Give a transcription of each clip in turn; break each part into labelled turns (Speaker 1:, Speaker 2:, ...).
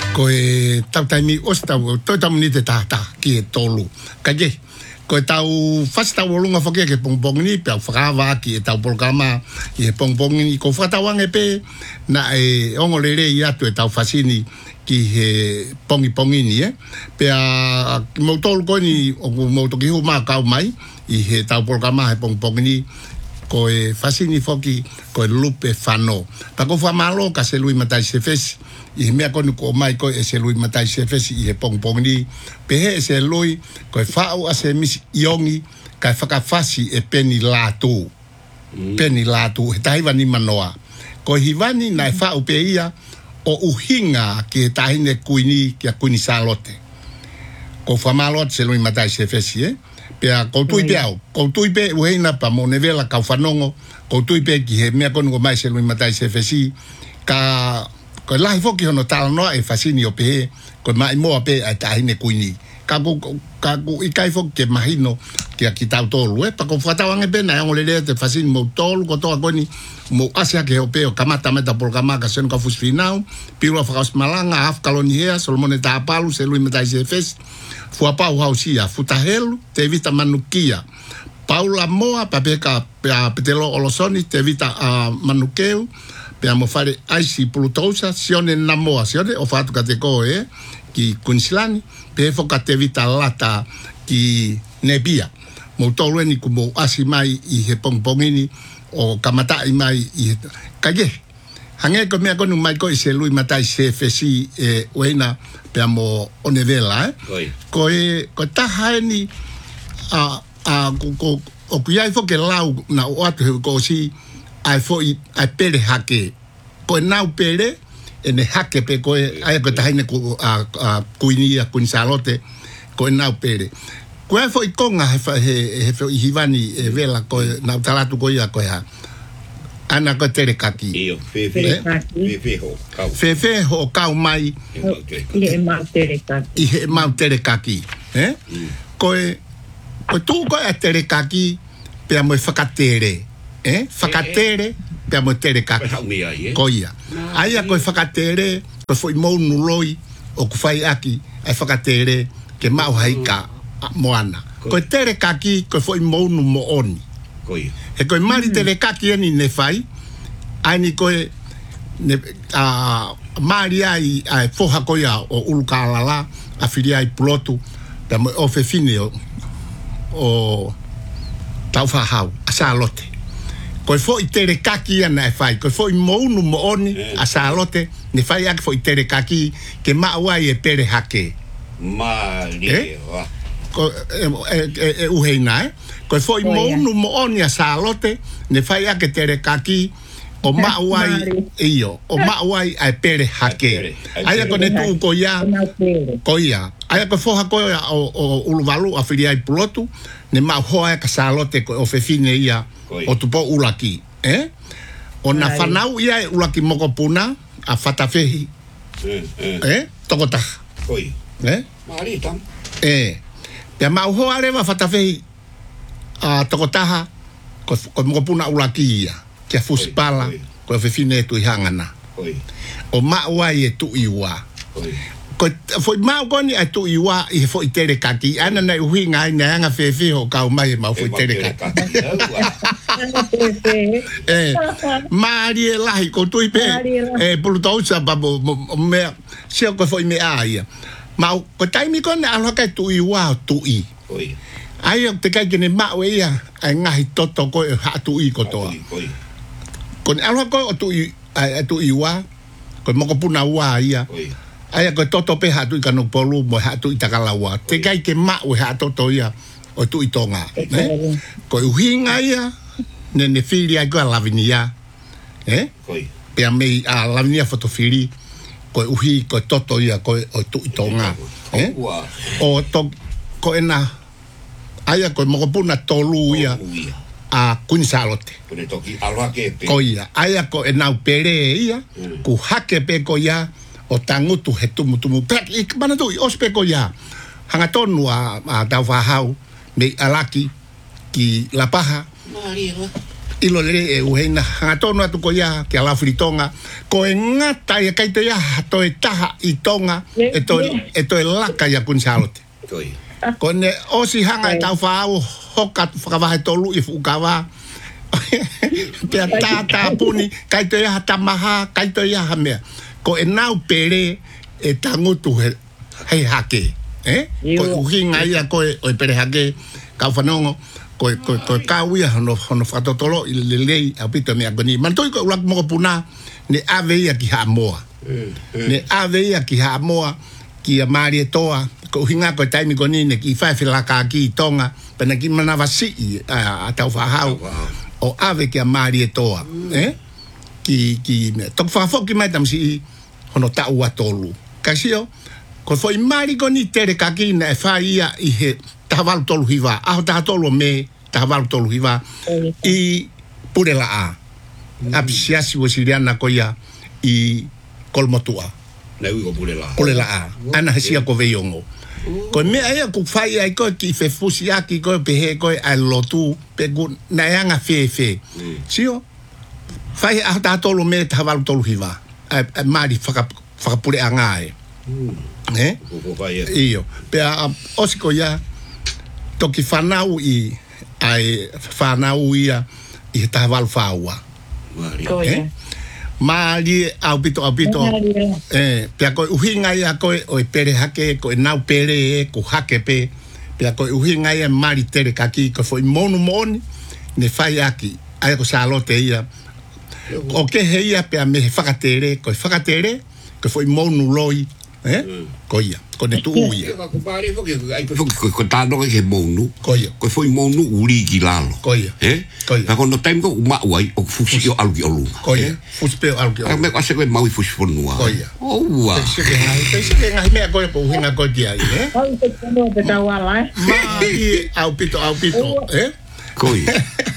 Speaker 1: ko e tau taimi ostau toi tamu ni te tata ki e tolu kaje ko e tau fasta wolunga fokia ke pongpong ni pe whakawa ki e tau polkama i e pongpong ni ko whatawange pe na e ongolere i atu e tau fasini ki he pongi ni pe a moutolu ko ni o moutoki huma kau mai i he tau polkama he pongpong ni ko e fasini foki ko e lupe fano pa ko famalo ka se lui matai se fesi i mea konu ko mai ko e se lui matai se fesi i he pongpong ni pe he se lui ko e fau a se misi iongi ka e whakawhasi e peni lātu peni lātu he tahiwani manoa ko hiwani na e fau pe ia o uhinga ki he tahine kuini ki a kuini salote ko famalo se lui matai se fesi pea koutui peau, koutui pe uheina pa monevela kau whanongo, koutui pe ki he mea konu ko mai se lui matai se fesi, ka lahi foki hono tala noa e fasini o pehe, ko mai moa pe a tahine kuini. Ka ku ikai foki ke mahino ki a ki tau tolu, pa ko whatawange pe na e ngolelea te fasini mo tolu, ko toa koni mo asia ke ho peo, kamata meta polkama ka senu ka fusfinau, pirua whakaus malanga, haf kaloni hea, solomone taapalu, se lui matai se fesi, fua pau hausia, futahelu, te vita manukia. Paula moa, papeka petelo olosoni, te vita manukeu, pea mo fare aisi pulutousa, sione na moa, sione o fatu ka te koe, ki kunsilani, pe foka te vita lata ki nebia. Mo tolu ni kumo asi mai i he pongpongini, o kamatai mai i he kaje. Hange ko mea konu mai ko i se lui matai se fesi e oena pe amo onevela ko taha ni ko o kuiai fo ke lau na o atu ko si ai fo ai pere hake ko nau pere ene hake pe ko ai ko taha ni ko kuinia kunsalote ko nau pere ko ai fo ikonga he fo hivani e vela ko na talatu ko ia ko ha ana ko tere kaki
Speaker 2: io
Speaker 1: fefe ho kau mai i he mau tere kaki ko tu ko e tere kaki pe mo whakatere whakatere pe mo tere kaki ko ia aia ko whakatere ko foi mounu loi o ku fai aki ai whakatere ke mau haika moana ko tere kaki ko foi mounu mo oni he koe mari tere kaki eni ne fai aini koe mari ai foha koia o uluka alala a whiri ai pulotu o fefine o tau whahau a salote koe fo i tere kaki ana e fai koe fo i mounu mo oni a salote ne fai aki fo i tere kaki ke maawai e pere hake
Speaker 2: mari
Speaker 1: ko uheina ko foi mounu mo onia salote ne fai a ke tere kaki o mauai io o mauai ai pere hake ai ko ne tu ko ia ai ko foha ko o uluvalu a fili ai pulotu ne ma hoa ka salote ko o fefine ia o tupo ulaki o na fanau ia ulaki mokopuna a fatafehi tokota
Speaker 2: marita
Speaker 1: pe ma hoa reva fatafehi a tokotaha ko mo puna ulakia ke fuspala ko fefine tu hangana o ma wa ye tu iwa ko foi ma goni a tu iwa i foi tere kaki ana na uhinga na nga fefe ho ka mai ma foi tere kaki mari lahi ko tu ipe pulutousa babo me se ko foi me aia ma ko taimi ko na ala ka tu iwa tu i ai te kai ne ma we ia ai ngahi toto ko ha tu i ko toa kon alo ko tu i tu i wa ko mo ko puna wa ia ai ko toto pe ha tu i kanu polu mo ha tu i takala wa te kai ke ma we ha toto ia o tu i tonga ko uhinga ia ne fili ai ko lavinia pe me a lavinia fotofili ko uhi ko toto ia ko o tu i tonga o to ko ena aya ko mo puna tolu ia a kunsalote ko ia aya ko enau pere ia ku hake pe ko ia o tangutu he tumutumu pe ik mana tu ospe ko ia hanga tonu a tau wahau me alaki ki la paha ilo le e uheina ngatono atu ko ia ke ala fritonga ko e ngata ia kai te ia to e taha I tonga e to e laka ia kun salote ko ne osi hanga e tau whaau hoka whakawahe tolu I fukawa pia tata puni kai te ia tamaha kai te ia hamea ko e nau pere e tangutu hei hake ko uhinga ia ko e pere hake kau whanongo ko kauia no fatotolo le lei apita me agoni man toi ko lak mo puna ne aveia ki hamoa ne aveia ki hamoa ki amari toa ko hinga ko taimi goni ne ki fa fila ka ki tonga pena ki mana vasi a tau fa hau o ave ki amari toa ki tok fa fo ki mai tam si hono ta ua tolu kasio ko foi mari goni tere ka ki na fa ia I he taval tolu hiva a ta tolu me taval tolu hiva I pure la a apsiasi wasiliana ko ia I kolmotua
Speaker 2: na ugo pure la
Speaker 1: a ana hasia ko veiongo ko me ai ko fai ai ko ki fe fusiaki ko pe ko ai lotu pe ku na yanga fe sio fai a ta tolu me taval tolu hiva a mari faka pure angai io pe osiko ya toki whanau I ai whanau ia I taval whaua Mali au pito pia ko uhinga ia ko o pere hake ko nau pere ko hake pe pia ko uhinga ia mari tere kaki ko foi moni ne fai aki ai ko salote ia o ke heia pia me whakatere ko foi monu loi ko ia ko ne tu ia
Speaker 2: ko pare ko tano ke monu ko foi monu uri ki lalo
Speaker 1: ko ia
Speaker 2: ka ko no time ko ma wai o fusi o algi olu
Speaker 1: ko ia fusi pe algi olu
Speaker 2: me ase ko mau fusi fonua
Speaker 1: ko ia
Speaker 2: wa
Speaker 1: se ke ngai me ko hinga ko dia
Speaker 3: ai te no te tawala
Speaker 1: ma au pito
Speaker 2: ko ia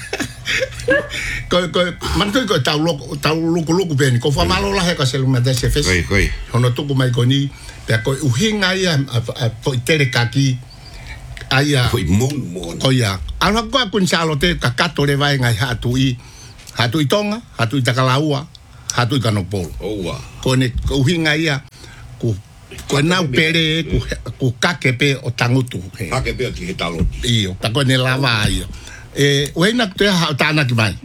Speaker 1: ko man ko tau loko ben ko fa malo la he ka se luma de se fes hono tu ko mai ko ni pe ko uhinga ia po tere kaki aia
Speaker 2: foi mon
Speaker 1: oia ala ko kun salo te ka kato le vai ngai hatu I tonga hatu I takalaua hatu I kanopol ko ne uhinga ia ko nau pere ku kakepe o tangutu
Speaker 2: kakepe ki talo
Speaker 1: io ta ko ne lava io wena te ha tana ki mai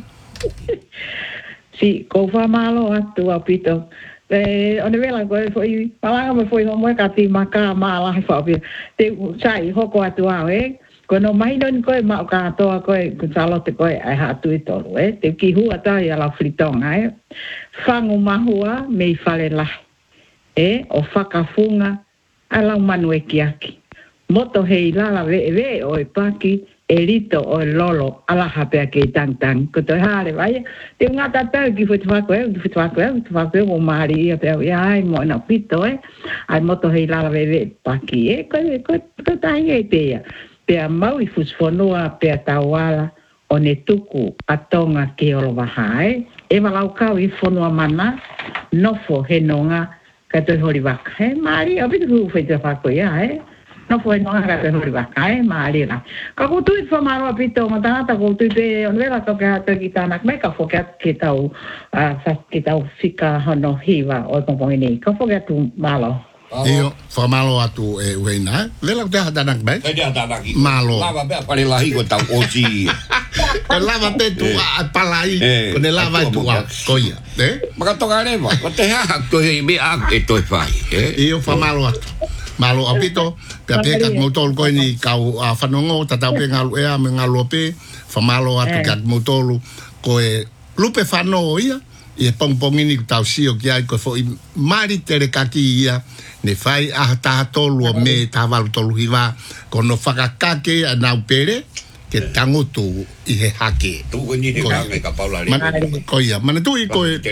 Speaker 3: si ko fa malo atu apito ona vela ko foi palanga me foi mo ka ti maka mala fa pe te sai hoko atu ko no mai non ko ma ka to ko salo te ko ai ha tu to te ki hu ata ya la fritong ai fangu mahua me fale la o fakafunga ala manue kiaki moto hei la ve o paki elito o lolo ala hapea ke tang ko to hare vai te nga tata ki foi twa ko mari pe ai mo na pito ai moto hei la ve paki ko tai pe mau I fusfonua pe tawala o ne tuku atonga ke o bahai malau ka I fonua mana nofo henonga ka to hori vaka mari abi tu foi twa ko no foi no aga te hori vaka mari la ka ko tu fa maro pito mata ta ko tu pe on vera to ka te kitana me ka fo ka kitau fa kitau fika hono hiva o komponi ka fo ka tu malo
Speaker 1: io fa malo atu wena vela te hada nak bai malo
Speaker 2: lava be pare la hi ko tau oji
Speaker 1: ko lava pe tu palai ko ne lava tu ko ia
Speaker 2: maka to ka reva ko te ha to me a to fai
Speaker 1: io fa malo atu malo apito pe ka motol ko ni kau fanongo tata pe ngalu me ngalu pe fa malo atu ka motolu ko lupe fano ia e pongpongini tau sio ki ai ko foi mari tere kaki ia ne fai a ta tolu me taval tolu hiva ko no fakakake na upere ke tangutu I he hake
Speaker 2: tu ko ni ka paula
Speaker 1: ko ia mana tu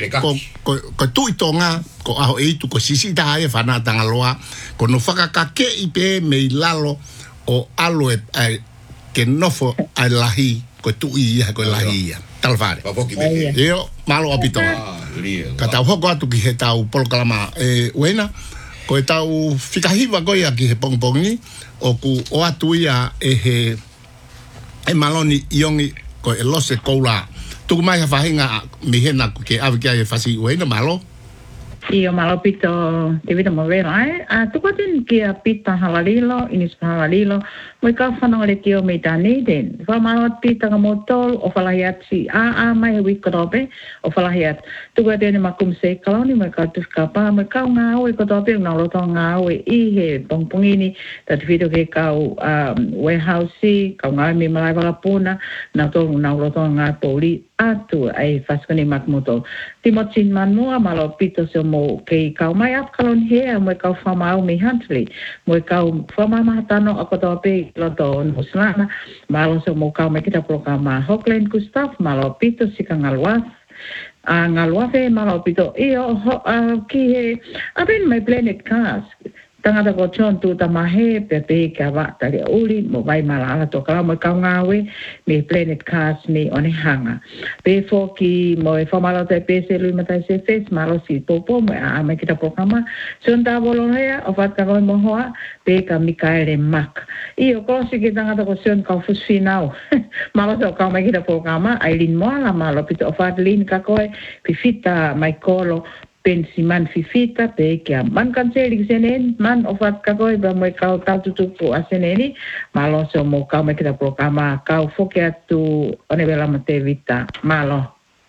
Speaker 1: ko tu tonga ko aho tu ko sisi ta e fana tangaloa ko no fakakake I pe me lalo o alo ke nofo ai lahi ko tu ia ko lahi talvare io malo apito ka tau hoko atu ki he tau polokalama wena ko tau fikahiva ko ia ki he pongpongi o ku o atu ia he maloni iongi ko lose koula tu mai ha fahinga mi hena ke avika e fasi uena malo.
Speaker 3: Iyo malo pito te vita mo vera tu ko tin kia pita halalilo inis halalilo mo ka fana le tio me tani den fa malo pita ka motol o falahiat si mai wi kodope o falahiat tu ko den makum se kaloni mo ka tu ka pa mo ka nga o kodope na lo to nga o I he pongpongini ta video ke ka warehouse ka nga mi malai wala puna na to na lo to nga poli atu ai faskoni makmoto timotin manua malo pito so mo ke kau mai ap kalon hea mo kau famau mi hantli mo kau fama matano akotope loto muslana malo so mo kau me kita programa Hockland Gustav malo pito sikangalwas ngalwafe malo pito io ki he aben my planet cast tangata ko chon tu tamahe pepe ka wa tali uli mo vai mala to kala mo ka ngawe me planet cast me one hanga pe foki mo e famalo te pese lui mata se face malo si popo mo a me kita programa sonda bolonia o fat ka mo hoa pe ka Mikael Mak io kosi ki tangata ko son ka fusfinau malo so ka me kita programa Aileen Moala malo pito fat lin ka koe pifita mai kolo pensiman fifita pe kia man kan seli senen man ofat kakoi ba mo kau tau tutupu aseneni malo so mo kau me kita programa kau foke atu one vela mate vita malo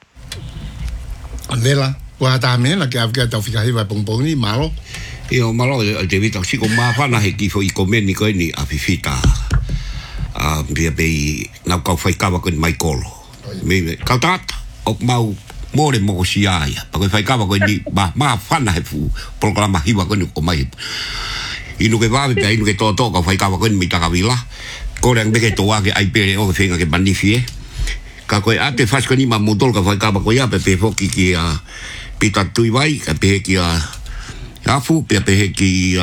Speaker 1: vela wa ta me la que avga tau fika hiva pongponi malo
Speaker 2: io malo te vita si ko ma fana he ki fo I komeni ko ni a fifita bia be na kau fai kava ko mai kolo me kau tat ok mau more mo si ai pa ko fai kava ko ni ma fana he fu programa hiwa ko ni ko mai inu ke va be inu ke to ka fai kava ko ni ta ka vila ko rang be ke to ke ai pe o ke finga ke banifie ka ko ate fas ko ni ma mudol ka fai kava ko ya pe fo ki pita tui vai ka pe ki afu pe ki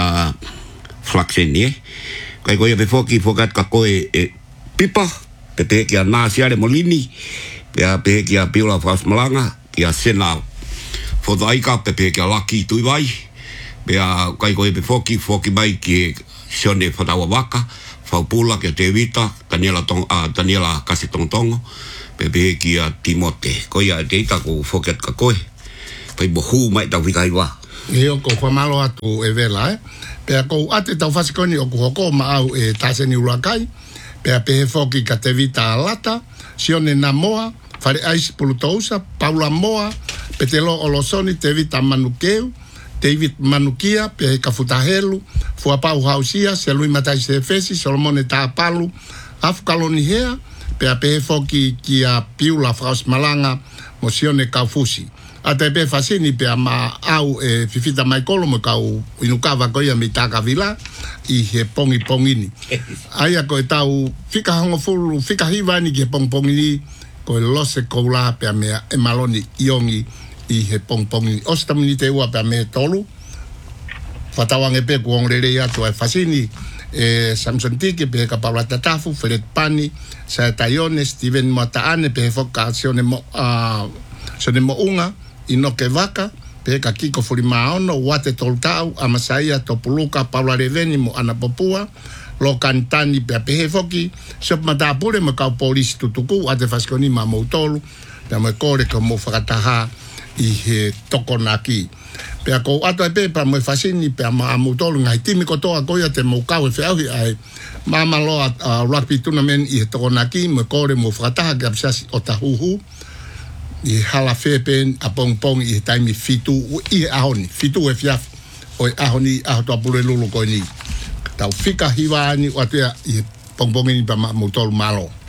Speaker 2: flaxeni ka ko ya pe fo ki fokat ka ko pipa pe ki na sia de molini ya pe ki a pila fas malanga ya sena for the ika pe ki laki tu vai ya kai ko pe foki mai ki sone fatawa waka fa pula ke te vita Daniela kasi tongtongo pe ki a Timote ko ya deita ko foket ka ko pe bohu mai ta vita iwa
Speaker 1: io ko famalo atu e vela pe ko ate ta fasikoni o ko ma au e taseni ulakai pe foki ka te vita lata sione na moa fare ais pulutousa Paula Moa petelo olosoni te vita manukeu David Manukia pe ka futahelu fua pau hausia se lui matai se fesi Solomone Tapalu afkaloni hea pe foki ki a piula fraus malanga mosione kaufusi ate pe fasini pe ma au fifita mai kolo mo kau inukava ko ia mitaka vila I he pongini aya ko tau fika hango fulu fika hivani ke pongini ko lose ko la pe me e maloni iongi I he pongpongini ostamini te ua pe me tolu fatawang pe ko ngrele ya to fasini Samson Tiki pe ka Paula Tatafu Fred Pani sa Tayone Steven Mataane pe vocazione mo sone mo unga Inoke Vaka pe ka Kiko Fulimaono Wate Toltau Amasaia Topuluka Paula Reveni mo Anapopua lo cantani pe foki sop matapure mo ka polisi tutuku ate faskoni ma motolu pe mo kore ko mo fakataha I he tokonaki pe ko ato pe pa mo fasini pe ma motolu ngai timi ko to ko ya te mo ka we ai mama lo rugby tournament I he tokonaki mo kore mo fakataha kapsas otahuhu I hala fepen a pong I taimi fitu I ahoni fitu e fiaf o ahoni a to apure lulu ko ni tau fika hiwa ni watu ya pongpongini pa motol malo